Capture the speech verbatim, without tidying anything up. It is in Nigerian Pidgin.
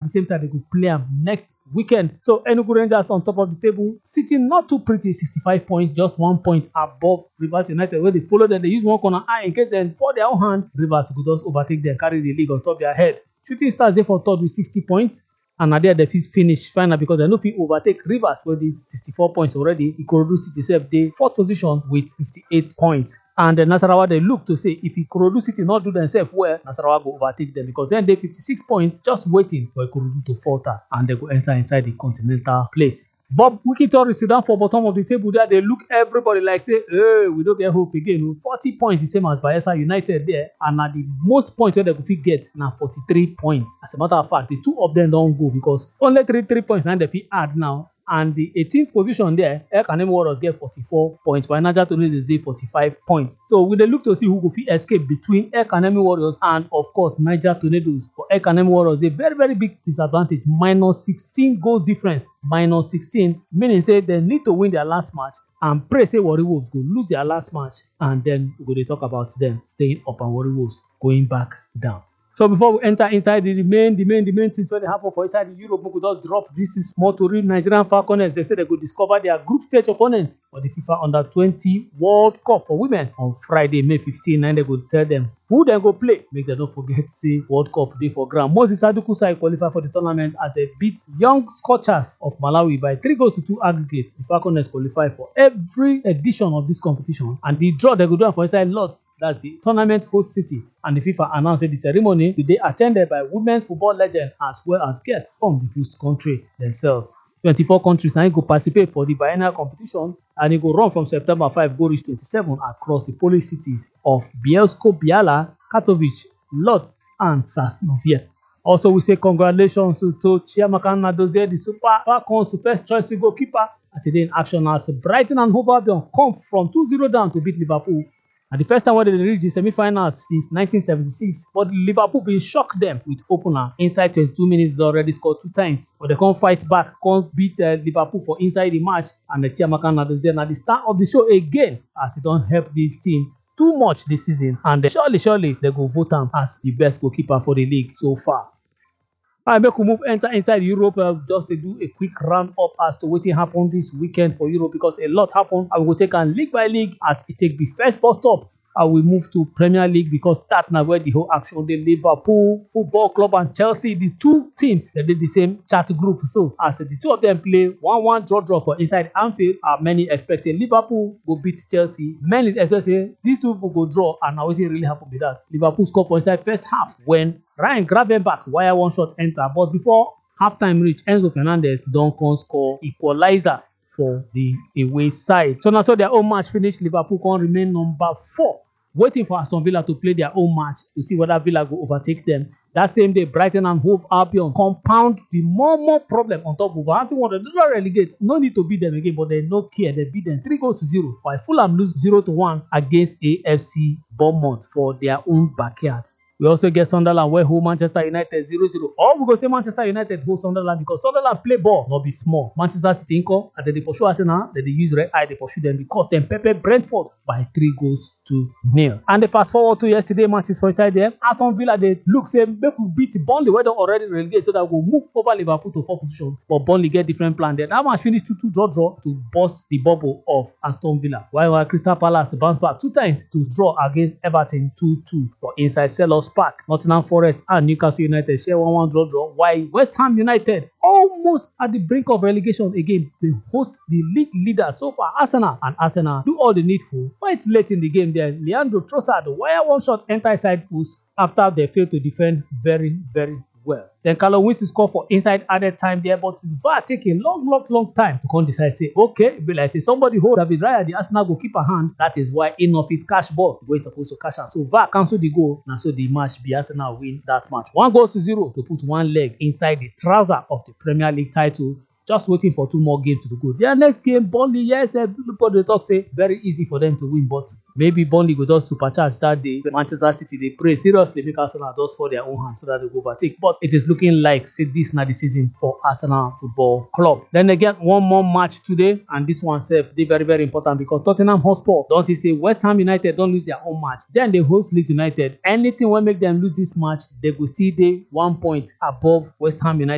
the same time they go play am next weekend. So Enugu Rangers on top of the table, sitting not too pretty, sixty-five points, just one point above Rivers United, where they follow them. They use one corner eye in case then for their own hand, Rivers could just overtake them, carry the league on top of their head. Shooting Stars there for third with sixty points. And now there they finish final because they no fit overtake Rivers with these sixty-four points already. Ikorodu City self dey fourth position with fifty-eight points. And then Nasarawa they look to say if Ikorodu City not do themselves well, Nasarawa go overtake them because then they fifty-six points just waiting for Ikorodu to falter and they go enter inside the continental place. Bob Wiki Tourist sit down for bottom of the table there. They look everybody like say, hey, we don't get hope again. forty points, the same as Bayelsa United there. And at the most points where they could fit get now forty-three points. As a matter of fact, the two of them don't go because only three three points now they fit add now. And the eighteenth position there, El Kanemi Warriors get forty-four points, while Niger Tornadoes get forty-five points. So we dey look to see who go fit escape between El Kanemi Warriors and, of course, Niger Tornadoes. For El Kanemi Warriors, a very, very big disadvantage, minus sixteen goals difference, minus sixteen, meaning say they need to win their last match and pray say Warri Wolves go lose their last match, and then we go dey talk about them staying up and Warri Wolves going back down. So before we enter inside the main, the main, the main things when they happen for inside the Europe, we could just drop this is small to read. Nigerian Falconers, they say they could discover their group stage opponents for the FIFA Under twenty World Cup for women on Friday, May fifteenth, and they could tell them who they go play. Make them not forget say World Cup day for ground. Moses Aduku side qualified for the tournament as they beat Young Scorchers of Malawi by three goals to two aggregate. The Falconers qualify for every edition of this competition, and the draw they go do for inside lots. That's the tournament host city, and the FIFA announced that the ceremony will be attended by women's football legends as well as guests from the host country themselves. twenty-four countries now go participate for the biennial competition, and it go run from September fifth go reach twenty-seven across the Polish cities of Bielsko-Biala, Katowice, Lodz, and Sosnowiec. Also, we say congratulations to Chiamaka Nnadozie, the Super Falcons first choice goalkeeper, as he did in action as Brighton and Hove Albion come from two zero down to beat Liverpool. And the first time when they reached the semi-finals since nineteen seventy-six, but Liverpool been shocked them with opener. Inside twenty-two minutes, they already scored two times. But they can't fight back, can't beat uh, Liverpool for inside the match. And the Chiamaka Nnadozie at the start of the show again, as it don't help this team too much this season. And uh, surely, surely, they go vote him as the best goalkeeper for the league so far. I make we move enter inside Europe uh, just to do a quick round up as to what happened this weekend for Europe, because a lot happened. I will take a league by league as it take the first first stop. I will move to Premier League because that now where the whole action, the Liverpool Football Club and Chelsea, the two teams that did the same chat group. So as the two of them play one one draw draw for inside Anfield, uh, many expect say Liverpool will beat Chelsea. Many expect say these two people go draw, and now what really happened with that? Liverpool scored for inside first half when Ryan Gravenberch wire one shot enter, but before halftime reach, Enzo Fernandez don't come score equalizer for the away side. So now so their own match finished. Liverpool can remain number four, waiting for Aston Villa to play their own match to see whether Villa will overtake them. That same day, Brighton and Hove Albion compound the more more problem on top of Wolverhampton. They do not relegate. No need to beat them again, but they no care. They beat them three goals to zero. While Fulham lose zero to one against A F C Bournemouth for their own backyard. We also get Sunderland where hold Manchester United zero zero. Or we go say Manchester United hold Sunderland because Sunderland play ball, not be small. Manchester City inco, as they pursue Arsenal, they use red eye, they pursue them because they pepper Brentford by three goals to nil. And they fast forward to yesterday matches for inside there. Aston Villa, they look say make we beat Burnley where they already relegated so that we we'll move over Liverpool to fourth position. But Burnley get different plan there. That match finished two two draw draw to bust the bubble of Aston Villa. While Crystal Palace bounce back two times to draw against Everton two two for inside Selhurst Park. Nottingham Forest and Newcastle United share one one draw draw, while West Ham United almost at the brink of relegation again. They host the league leader so far, Arsenal, and Arsenal do all the needful. But it's late in the game there. Leandro Trossard wire one shot enter inside post after they failed to defend very, very well. Then Callum Wilson scored for inside added time there, but V A R take a long, long, long time to come decide say, okay, be like say somebody hold David Raya, the Arsenal goalkeeper hand. That is why enough it cash ball where he's supposed to cash out. So V A R cancel the goal, and so the match be Arsenal win that match. One goal to zero to put one leg inside the trouser of the Premier League title. Just waiting for two more games to go. Their next game, Burnley, yes, everybody talk say very easy for them to win, but maybe Burnley go just supercharge that day. Manchester City, they pray seriously make Arsenal just for their own hand so that they go overtake. But it is looking like say this not the season for Arsenal Football Club. Then they get one more match today, and this one self they very very important because Tottenham Hotspur don't say West Ham United don't lose their own match. Then they host Leeds United. Anything will make them lose this match, they go still dey one point above West Ham United.